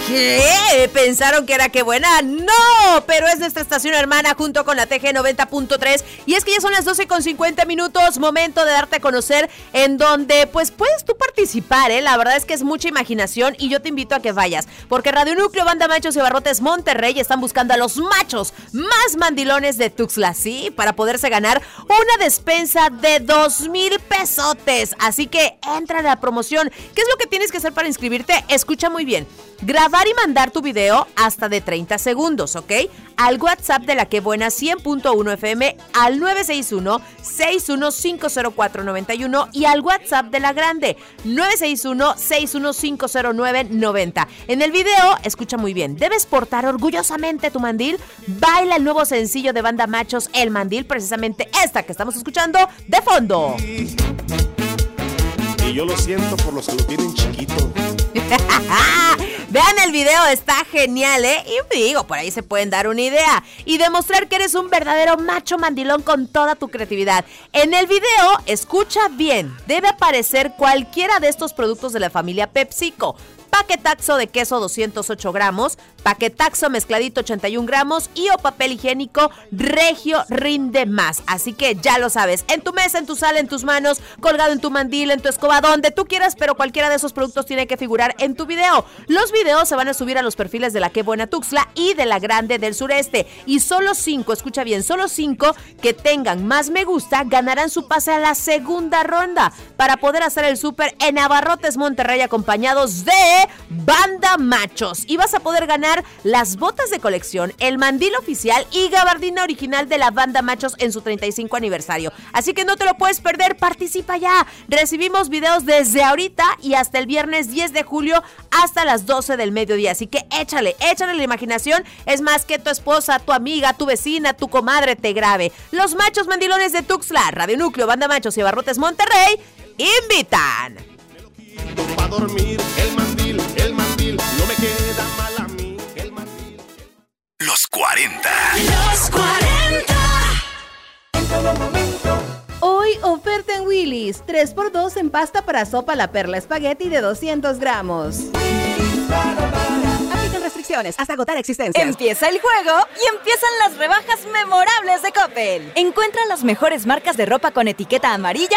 ¿Qué? ¿Pensaron que era Qué Buena? ¡No! Pero es nuestra estación hermana junto con la TG 90.3. Y es que ya son las 12:50, momento de darte a conocer en donde pues puedes tú participar, ¿eh? La verdad es que es mucha imaginación y yo te invito a que vayas. Porque Radio Núcleo, Banda Machos y Barrotes Monterrey están buscando a los machos más mandilones de Tuxtla, ¿sí? Para poderse ganar una despensa de 2,000 pesotes. Así que entra a la promoción. ¿Qué es lo que tienes que hacer para inscribirte? Escucha muy bien. Grabar y mandar tu video hasta de 30 segundos, ¿ok? Al WhatsApp de la Qué Buena 100.1 FM al 961-6150491 y al WhatsApp de la Grande 961-6150990. En el video, escucha muy bien, debes portar orgullosamente tu mandil. Baila el nuevo sencillo de Banda Machos, El Mandil, precisamente esta que estamos escuchando de fondo. Y yo lo siento por los que lo tienen chiquito. Vean el video, está genial, ¿eh? Y digo, por ahí se pueden dar una idea y demostrar que eres un verdadero macho mandilón con toda tu creatividad. En el video, escucha bien, debe aparecer cualquiera de estos productos de la familia PepsiCo. Paquetaxo de queso 208 gramos, paquetaxo mezcladito 81 gramos y o papel higiénico Regio Rinde Más. Así que ya lo sabes, en tu mesa, en tu sala, en tus manos, colgado en tu mandil, en tu escoba, donde tú quieras, pero cualquiera de esos productos tiene que figurar en tu video. Los videos se van a subir a los perfiles de la Qué Buena Tuxtla y de la Grande del Sureste. Y solo 5, escucha bien, solo 5 que tengan más me gusta ganarán su pase a la segunda ronda para poder hacer el súper en Abarrotes Monterrey acompañados de Banda Machos. Y vas a poder ganar las botas de colección, el mandil oficial y gabardina original de la Banda Machos en su 35 aniversario. Así que no te lo puedes perder, participa ya. Recibimos videos desde ahorita y hasta el viernes 10 de julio hasta las 12 del mediodía. Así que échale la imaginación. Es más, que tu esposa, tu amiga, tu vecina, tu comadre te grabe. Los machos mandilones de Tuxtla, Radio Núcleo, Banda Machos y Abarrotes Monterrey invitan. Para dormir, el mandil, no me queda mal a mí, el mandil. Los 40. Los 40. En todo momento. Hoy oferta en Willy's, 3x2 en pasta para sopa La Perla Espagueti de 200 gramos. Aplican restricciones hasta agotar existencias. Empieza el juego y empiezan las rebajas memorables de Coppel. Encuentra las mejores marcas de ropa con etiqueta amarilla